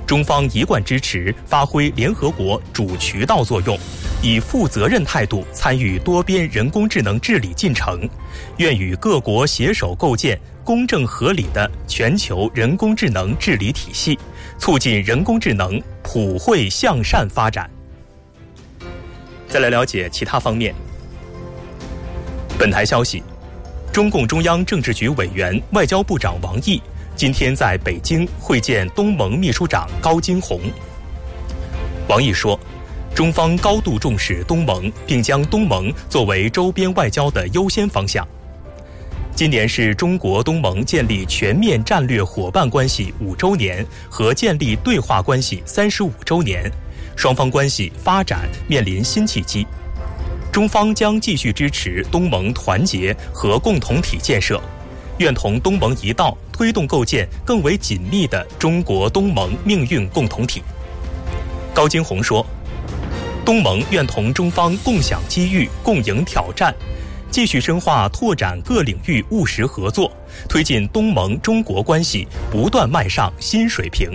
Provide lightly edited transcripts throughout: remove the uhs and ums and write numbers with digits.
中方一贯支持发挥联合国主渠道作用，以负责任态度参与多边人工智能治理进程，愿与各国携手构建公正合理的全球人工智能治理体系，促进人工智能普惠向善发展。再来了解其他方面。本台消息，中共中央政治局委员、外交部长王毅今天在北京会见东盟秘书长高金洪。王毅说，中方高度重视东盟，并将东盟作为周边外交的优先方向。今年是中国东盟建立全面战略伙伴关系5周年和建立对话关系35周年，双方关系发展面临新契机。中方将继续支持东盟团结和共同体建设，愿同东盟一道推动构建更为紧密的中国东盟命运共同体。高金洪说，东盟愿同中方共享机遇、共赢挑战，继续深化拓展各领域务实合作，推进东盟中国关系不断迈上新水平。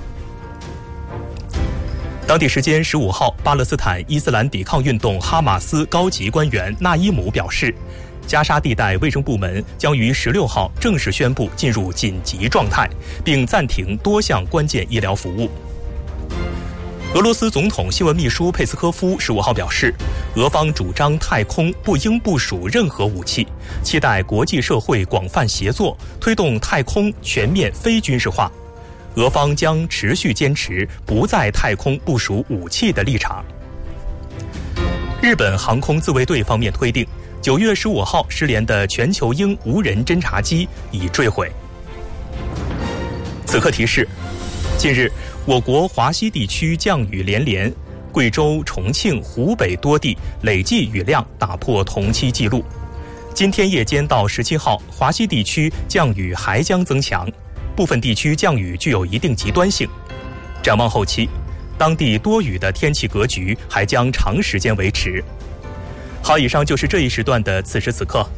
当地时间15号，巴勒斯坦伊斯兰抵抗运动哈马斯高级官员纳伊姆表示，加沙地带卫生部门将于16号正式宣布进入紧急状态，并暂停多项关键医疗服务。俄罗斯总统新闻秘书佩斯科夫15号表示，俄方主张太空不应部署任何武器，期待国际社会广泛协作，推动太空全面非军事化。俄方将持续坚持不在太空部署武器的立场。日本航空自卫队方面推定，9月15号失联的全球鹰无人侦察机已坠毁。此刻提示，近日我国华西地区降雨连连，贵州、重庆、湖北多地累计雨量打破同期纪录。今天夜间到17号，华西地区降雨还将增强，部分地区降雨具有一定极端性。展望后期，当地多雨的天气格局还将长时间维持。好，以上就是这一时段的此时此刻。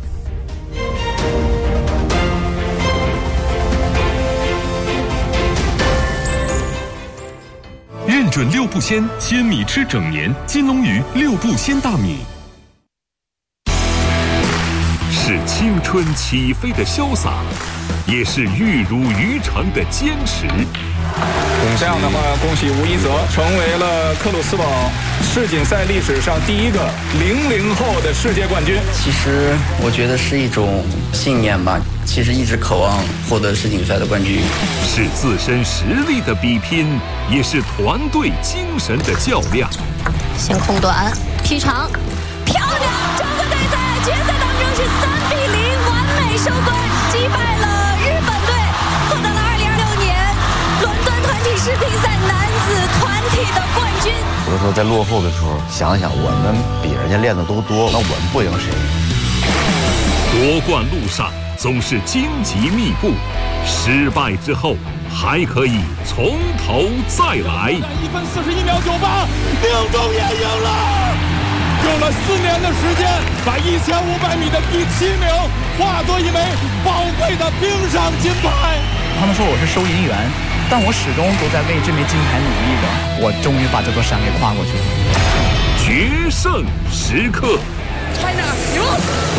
认准六步鲜，鲜米吃整年。金龙鱼六步鲜大米，是青春起飞的潇洒，也是玉汝于成的坚持。 这样的话，恭喜吴一泽成为了克鲁斯堡世锦赛历史上第一个00后的世界冠军。 其实我觉得是一种信念吧，其实一直渴望获得世锦赛的冠军。 是自身实力的比拼，也是团队精神的较量。 先空短劈长，漂亮！中国队在决赛当中是3-0完美收官，击败了日本队，获得了2026年伦敦团体世乒赛男子团体的冠军。 有的时候在落后的时候，想想我们比人家练的都多，那我们不赢谁？ 夺冠路上总是荆棘密布，失败之后还可以从头再来。 1分41秒98，宁中也赢了。用了4年的时间，把1500米的第7名化作一枚宝贵的冰上金牌。 他们说我是收银员，但我始终都在为这枚金牌努力着。我终于把这座山给跨过去了。 决胜时刻， China 赢了。